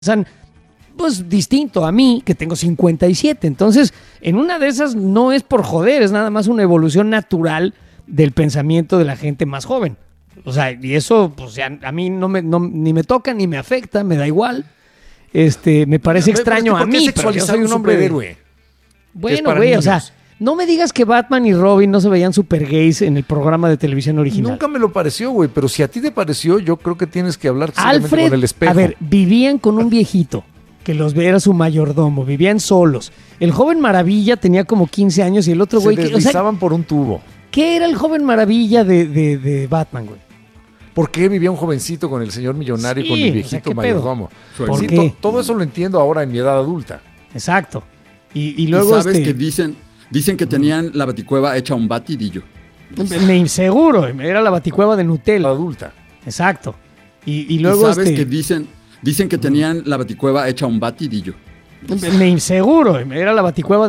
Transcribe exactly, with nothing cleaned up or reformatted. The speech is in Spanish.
piensan pues distinto a mí, que tengo cincuenta y siete. Entonces, en una de esas no es por joder, es nada más una evolución natural del pensamiento de la gente más joven. O sea, y eso pues ya, a mí no me, no, ni me toca ni me afecta, me da igual. Este, me parece extraño a mí, pero yo soy un hombre de héroe. Bueno, güey, o sea, no me digas que Batman y Robin no se veían super gays en el programa de televisión original. Nunca me lo pareció, güey, pero si a ti te pareció, yo creo que tienes que hablar Alfred, con el espejo. A ver, vivían con un viejito que los era su mayordomo, vivían solos. El joven Maravilla tenía como quince años y el otro güey... Se que, deslizaban o sea, por un tubo. ¿Qué era el joven Maravilla de, de, de Batman, güey? ¿Por qué vivía un jovencito con el señor millonario Sí, y con el o sea, viejito ¿qué mayordomo? ¿Por Sí, qué? to- todo eso lo entiendo ahora en mi edad adulta. Exacto. Y, y luego... ¿Y sabes este, que dicen, dicen que tenían la baticueva hecha un batidillo? Me seguro, era la baticueva de Nutella. Adulta. Exacto. Y, y ¿Y luego... sabes este, que dicen, dicen que tenían la baticueva hecha un batidillo? Me seguro, era la baticueva